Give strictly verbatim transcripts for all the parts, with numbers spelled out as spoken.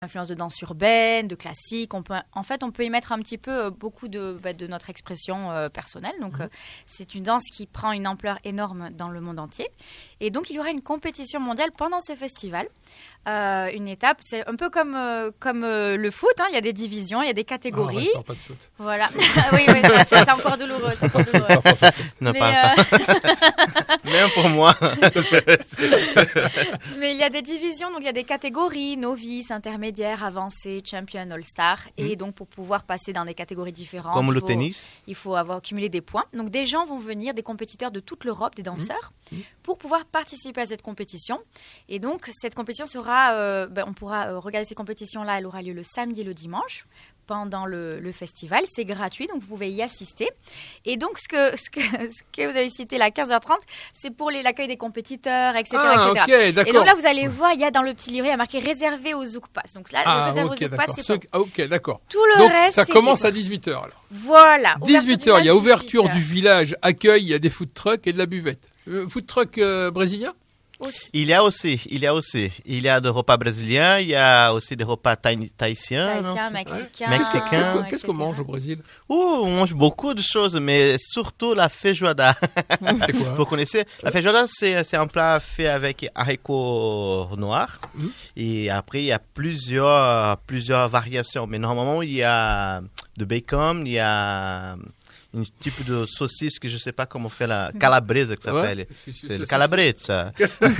influence de danse urbaine, de classique. On peut, en fait, on peut y mettre un petit peu beaucoup de, bah, de notre expression euh, personnelle. Donc, mmh. euh, c'est une danse qui prend une ampleur énorme dans le monde entier. Et donc, il y aura une compétition mondiale pendant ce festival. Euh, une étape, c'est un peu comme, euh, comme euh, le foot. Hein. Il y a des divisions, il y a des catégories. Ah, ouais, pas de foot. Voilà. oui, oui ça, c'est, c'est encore douloureux. C'est encore douloureux. Non, Mais, pas, euh... pas. Même pour moi. Mais il y a des divisions, donc il y a des catégories, novices, intermédiaires, avancés, champion, all-star. Mmh. Et donc pour pouvoir passer dans des catégories différentes, comme le faut, tennis, il faut avoir accumulé des points. Donc des gens vont venir, des compétiteurs de toute l'Europe, des danseurs, mmh. pour pouvoir participer à cette compétition. Et donc cette compétition sera, euh, ben, on pourra euh, regarder ces compétitions-là, elle aura lieu le samedi et le dimanche. Pendant le, le festival, c'est gratuit, donc vous pouvez y assister. Et donc, ce que, ce que, ce que vous avez cité là, quinze heures trente, c'est pour les, l'accueil des compétiteurs, et cetera, ah, et cetera. Okay, d'accord. Et donc là, vous allez voir, il y a dans le petit livret, il y a marqué réservé aux Zouk Pass. Donc là, ah, réservé okay, aux Zouk Pass, c'est Ce... pas... Ok, d'accord. Tout le donc, reste, ça c'est commence libre. à dix-huit heures alors. Voilà. dix-huit heures, il y a ouverture dix-huit heures. du village, accueil, il y a des food trucks et de la buvette. Euh, food truck euh, brésilien? Aussi. Il y a aussi, il y a aussi, il y a des repas brésiliens, il y a aussi des repas thaï- tahitiens, Tahitien, non, mexicain, Mexicain. Qu'est-ce, que, qu'est-ce qu'on mange au Brésil? Oh, on mange beaucoup de choses, mais surtout la feijoada. C'est quoi? Vous connaissez? La feijoada, c'est, c'est un plat fait avec haricots noirs. Mm. Et après, il y a plusieurs, plusieurs variations. Mais normalement, il y a de bacon, il y a un type de saucisse que je ne sais pas comment on fait la calabrese, que ça s'appelle. Ouais, c'est le calabrese.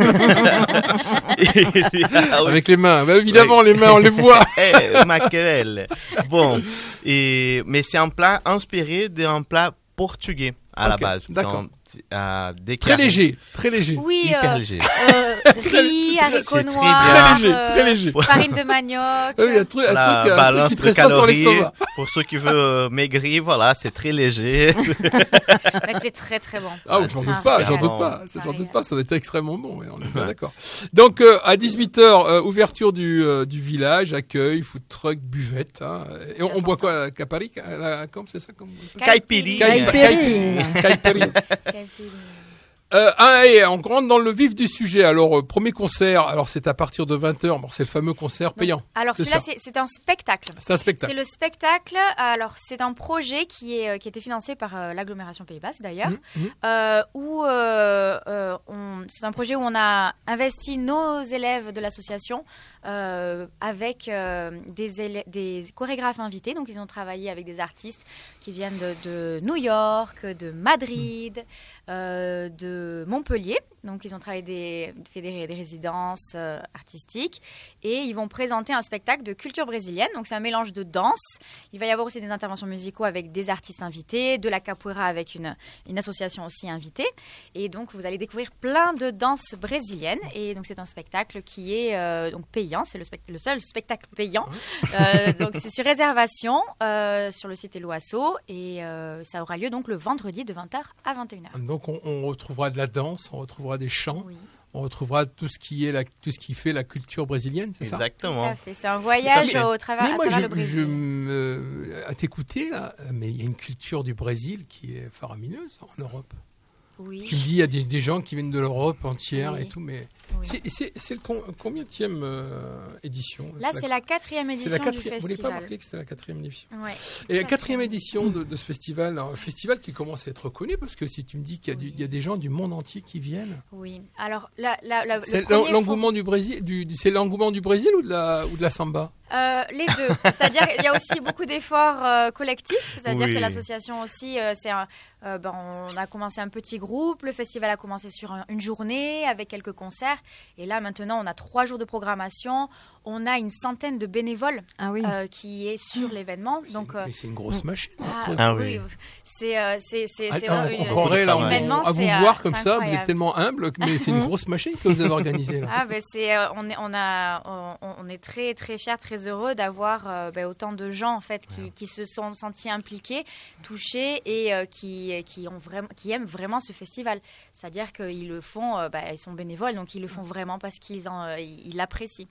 Avec les mains. Bah, évidemment, oui. Les mains, on les voit. Eh, Machiavel. Bon. Et, mais c'est un plat inspiré d'un plat portugais à okay, la base. D'accord. Donc, euh, très léger, très léger. Oui, hyper euh, léger. Euh, riz, haricots noirs, très léger, très léger. Euh, farine de manioc. Oui, un truc, un la truc, un truc qui te reste calories, pas sur l'estomac. Pour ceux qui veulent euh, maigrir, voilà, c'est très léger. Mais c'est très très bon. Ah, oui, j'en doute pas, j'en doute pas, ça j'en doute pas, ça va être extrêmement bon. Oui, on est pas d'accord. Donc euh, à dix-huit heures, euh, ouverture du euh, du village, accueil, food truck, buvette. Hein. Et on, on boit quoi, la capari, la, comme c'est ça, comme Caipiri. Caipiri. Caipiri. Euh, ah, et on rentre dans le vif du sujet. Alors, euh, premier concert, alors c'est à partir de vingt heures, bon, c'est le fameux concert payant. Donc, alors celui-là, c'est, c'est un spectacle. C'est un spectacle. C'est le spectacle, alors c'est un projet qui, est, qui a été financé par euh, l'agglomération Pays Basque d'ailleurs, mmh, mmh. Euh, où euh, euh, on, c'est un projet où on a investi nos élèves de l'association euh, avec euh, des, élèves, des chorégraphes invités. Donc ils ont travaillé avec des artistes qui viennent de, de New York, de Madrid, mmh. euh, de Montpellier, donc ils ont travaillé des, fait des, des résidences euh, artistiques et ils vont présenter un spectacle de culture brésilienne, donc c'est un mélange de danse, il va y avoir aussi des interventions musicaux avec des artistes invités, de la capoeira avec une, une association aussi invitée et donc vous allez découvrir plein de danses brésiliennes et donc c'est un spectacle qui est euh, donc payant, c'est le, spect- le seul spectacle payant, euh, donc c'est sur réservation euh, sur le site Eloasso et euh, ça aura lieu donc le vendredi de vingt heures à vingt et une heures. Donc on, on retrouvera de la danse, on retrouvera des chants, oui. On retrouvera tout ce qui est la, tout ce qui fait la culture brésilienne, c'est Exactement. ça? Tout à fait. C'est un voyage mais, au travers, mais moi, à travers je, le Brésil. Je me, à t'écouter là, mais il y a une culture du Brésil qui est faramineuse en Europe. Oui. Tu me dis, il y a des, des gens qui viennent de l'Europe entière oui. et tout, mais oui. c'est, c'est, c'est le com- combienième euh, édition? Là, c'est, c'est la, la quatrième édition c'est la quatri- du festival. Vous n'avez pas marqué que c'était la quatrième édition? Ouais. Et la quatrième édition de, de ce festival, un festival qui commence à être reconnu, parce que si tu me dis qu'il y a, oui. du, il y a des gens du monde entier qui viennent. Oui. Alors, la, la, la, c'est le l'engouement fond... du Brésil, du, c'est l'engouement du Brésil ou de la, ou de la samba? Euh, les deux. C'est-à-dire qu'il y a aussi beaucoup d'efforts euh, collectifs. C'est-à-dire oui. que l'association aussi, euh, c'est un, euh, ben, on a commencé un petit groupe. Le festival a commencé sur un, une journée avec quelques concerts. Et là, maintenant, on a trois jours de programmation. On a une centaine de bénévoles ah oui. euh, qui est sur mmh. l'événement. Mais Donc, c'est, euh, mais c'est une grosse machine. Ah, ah oui. oui. C'est, euh, c'est, c'est, ah, c'est ah, une, on croirait là, on, à vous c'est, voir euh, comme ça, vous êtes tellement humble, mais c'est une grosse machine que vous avez organisée là. Ah ben c'est, euh, on est, on a, on, on est très très fiers, très heureux d'avoir euh, ben, autant de gens en fait qui, qui se sont sentis impliqués, touchés et euh, qui, qui ont vraiment, qui aiment vraiment ce festival. C'est-à-dire qu'ils le font, euh, ben, ils sont bénévoles, donc ils le font vraiment parce qu'ils en, euh, ils l'apprécient.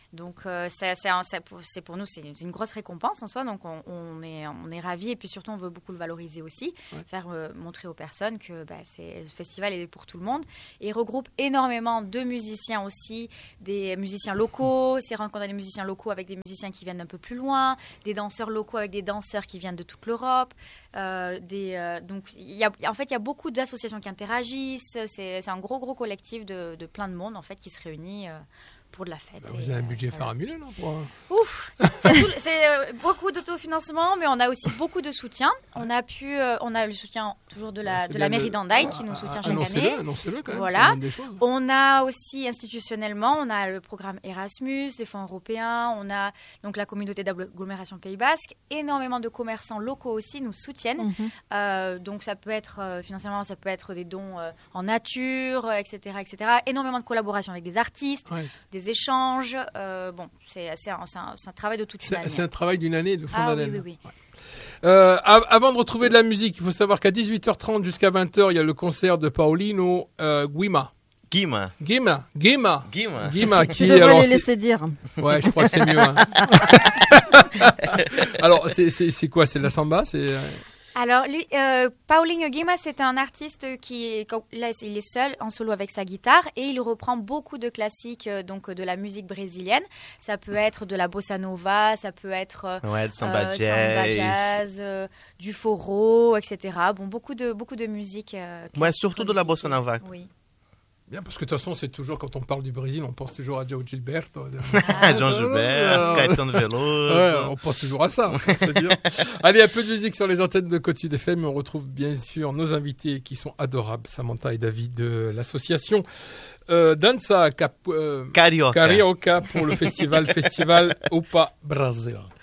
Donc, euh, c'est, c'est, c'est, c'est pour nous, c'est une grosse récompense en soi. Donc, on, on est, on est ravis. Et puis, surtout, on veut beaucoup le valoriser aussi. Ouais. Faire euh, montrer aux personnes que bah, c'est, ce festival est pour tout le monde. Et il regroupe énormément de musiciens aussi, des musiciens locaux. C'est rencontrer des musiciens locaux avec des musiciens qui viennent d'un peu plus loin, des danseurs locaux avec des danseurs qui viennent de toute l'Europe. Euh, des, euh, donc, y a, en fait, il y a beaucoup d'associations qui interagissent. C'est, c'est un gros, gros collectif de, de plein de monde en fait, qui se réunit euh, pour de la fête. Bah, vous avez un budget voilà. faramineux, non pour... Ouf, c'est, tout, c'est euh, beaucoup d'autofinancement, mais on a aussi beaucoup de soutien. On a pu, euh, on a le soutien toujours de la, de la mairie d'Hendaye qui nous soutient chaque annoncez-le, année. Annoncez-le quand même. Voilà. Des choses. On a aussi institutionnellement, on a le programme Erasmus, des fonds européens, on a donc la communauté d'agglomération Pays Basque. Énormément de commerçants locaux aussi nous soutiennent. Mm-hmm. Euh, donc ça peut être euh, financièrement, ça peut être des dons euh, en nature, et cetera, et cetera. Énormément de collaboration avec des artistes, ouais. des échanges. Euh, bon, c'est, c'est, un, c'est, un, c'est un travail de toute une c'est, année. C'est un travail d'une année, de fond ah, d'année. Oui, oui, oui. Ouais. Euh, avant de retrouver de la musique, il faut savoir qu'à dix-huit heures trente jusqu'à vingt heures, il y a le concert de Paulino euh, Guima. Guima. Guima. Guima. Guima. Guima qui est alors. Les laisser dire. Ouais, je crois que c'est mieux. Hein. Alors, c'est, c'est, c'est quoi? C'est de la samba? C'est. Alors, lui, euh, Paulinho Guima, c'est un artiste qui est, là, il est seul en solo avec sa guitare et il reprend beaucoup de classiques, euh, donc de la musique brésilienne. Ça peut être de la bossa nova, ça peut être euh, ouais, samba euh, jazz, samba jazz euh, du forró, et cetera. Bon, beaucoup de beaucoup de musique. Euh, ouais, surtout de la bossa nova. Oui. Bien, parce que de toute façon, c'est toujours, quand on parle du Brésil, on pense toujours à João Gilberto. Ah, João Gilberto, Caetano Veloso. Ouais, on pense toujours à ça, c'est bien. Allez, un peu de musique sur les antennes de Côte Sud F M. On retrouve bien sûr nos invités qui sont adorables, Samantha et David de l'association euh, Dança Cap, euh, Carioca. Carioca pour le festival Festival Opa Brasil.